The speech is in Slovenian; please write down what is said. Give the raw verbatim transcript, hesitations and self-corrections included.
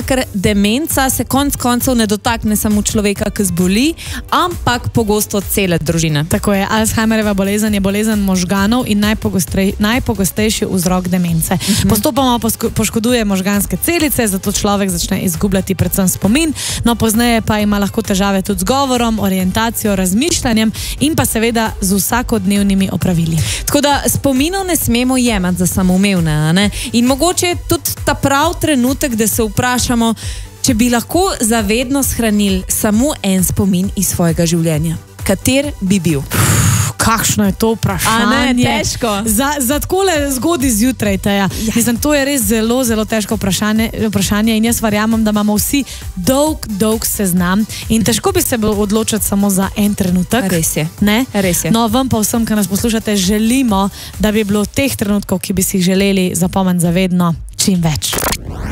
ker demenca se konc koncev ne dotakne samo človeka, ki zboli, ampak pogosto cele družine. Tako je, Alzheimerjeva bolezen je bolezen možganov in najpogostej, najpogostejši vzrok demence. Uh-huh. Postopoma poškoduje možganske celice, zato človek začne izgubljati predvsem spomin, no pozneje pa ima lahko težave tudi z govorom, orientacijo, razmišljanjem in pa seveda z vsakodnevnimi opravili. Tako da spominov ne smemo jemati za samoumevne, a ne? In mogoče je tudi ta prav trenutek, da se vprašamo, če bi lahko zavedno shranili samo en spomin iz svojega življenja. Kater bi bil? Kakšno je to vprašanje? A ne, težko. Za, za takole zgodaj zjutraj, Teja. Ja. Mislim, to je res zelo, zelo težko vprašanje, vprašanje in jaz verjamem, da imamo vsi dolg, dolg seznam in težko bi se bilo odločiti samo za en trenutek. Res je. Ne? Res je. No, vam pa vsem, ki nas poslušate, želimo, da bi bilo teh trenutkov, ki bi si jih želeli zapomniti zavedno, čim več.